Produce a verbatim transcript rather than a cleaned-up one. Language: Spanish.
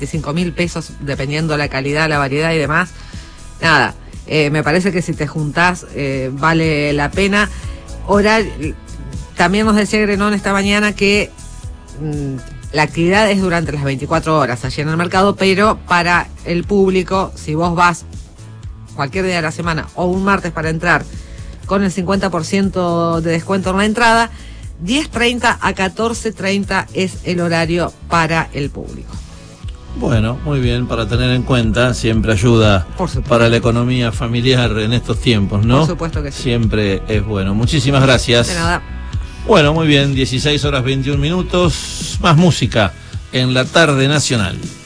veinticinco mil pesos, dependiendo la calidad, la variedad y demás. Nada, eh, me parece que si te juntás eh, vale la pena. Horar, también nos decía Grenón esta mañana que mmm, la actividad es durante las veinticuatro horas allí en el mercado, pero para el público, si vos vas cualquier día de la semana o un martes para entrar con el cincuenta por ciento de descuento en la entrada, diez treinta a catorce treinta es el horario para el público. Bueno, muy bien, para tener en cuenta, siempre ayuda para la economía familiar en estos tiempos, ¿no? Por supuesto que sí. Siempre es bueno. Muchísimas gracias. De nada. Bueno, muy bien, dieciséis horas veintiún minutos, más música en la tarde nacional.